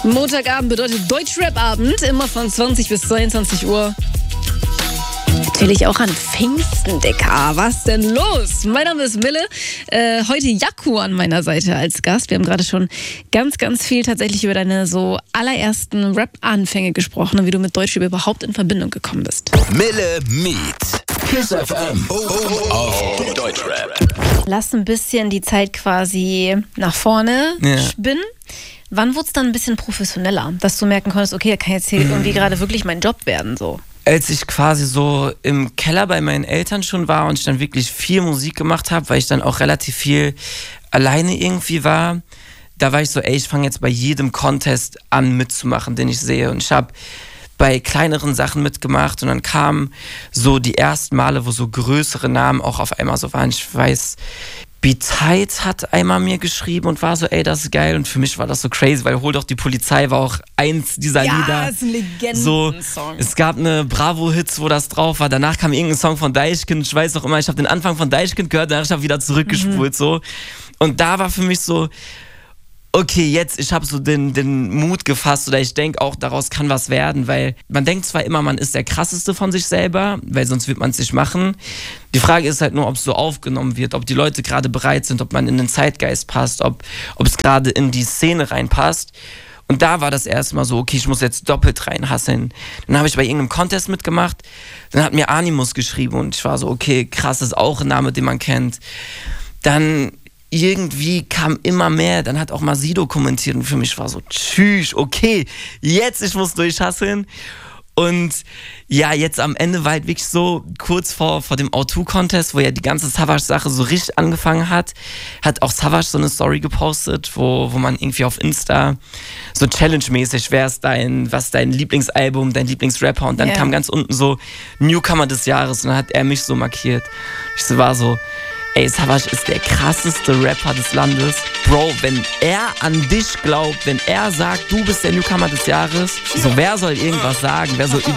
Montagabend bedeutet Deutschrap-Abend, immer von 20 bis 22 Uhr. Natürlich auch an Pfingsten, Dicker. Was denn los? Mein Name ist Mille. Heute Jaco an meiner Seite als Gast. Wir haben gerade schon ganz, ganz viel tatsächlich über deine so allerersten Rap-Anfänge gesprochen und wie du mit Deutschrap überhaupt in Verbindung gekommen bist. Mille Meet. KISS FM. Auf Deutschrap. Lass ein bisschen die Zeit quasi nach vorne spinnen. Wann wurde es dann ein bisschen professioneller, dass du merken konntest, okay, da kann jetzt hier irgendwie gerade wirklich mein Job werden, so? Als ich quasi so im Keller bei meinen Eltern schon war und ich dann wirklich viel Musik gemacht habe, weil ich dann auch relativ viel alleine irgendwie war, da war ich so, ey, ich fange jetzt bei jedem Contest an mitzumachen, den ich sehe. Und ich habe bei kleineren Sachen mitgemacht und dann kamen so die ersten Male, wo so größere Namen auch auf einmal so waren. Ich weiß, B-Tight hat einmal mir geschrieben und war so, ey, das ist geil. Und für mich war das so crazy, weil Hol doch die Polizei war auch eins dieser Lieder. Ja, das ist ein Legenden-Song. So, es gab eine Bravo-Hits, wo das drauf war. Danach kam irgendein Song von Deichkind. Ich weiß noch immer, ich habe den Anfang von Deichkind gehört, danach habe ich wieder zurückgespult. So. Und da war für mich so, okay, jetzt, ich habe so den Mut gefasst oder ich denke auch, daraus kann was werden, weil man denkt zwar immer, man ist der krasseste von sich selber, weil sonst wird man es nicht machen. Die Frage ist halt nur, ob es so aufgenommen wird, ob die Leute gerade bereit sind, ob man in den Zeitgeist passt, ob es gerade in die Szene reinpasst. Und da war das erste Mal so, okay, ich muss jetzt doppelt reinhasseln. Dann habe ich bei irgendeinem Contest mitgemacht, dann hat mir Animus geschrieben und ich war so, okay, krass, ist auch ein Name, den man kennt. Dann irgendwie kam immer mehr, dann hat auch Masido kommentiert und für mich war so, tschüss, okay, jetzt, ich muss durchhasseln. Und ja, jetzt am Ende war halt wirklich so, kurz vor dem O2-Contest, wo ja die ganze Savage-Sache so richtig angefangen hat auch Savage so eine Story gepostet, wo man irgendwie auf Insta so Challenge-mäßig, was dein Lieblingsalbum, dein Lieblingsrapper und dann kam ganz unten so Newcomer des Jahres und dann hat er mich so markiert. Ich war so, ey, Savage ist der krasseste Rapper des Landes. Bro, wenn er an dich glaubt, wenn er sagt, du bist der Newcomer des Jahres, so wer soll irgendwas sagen? Wer soll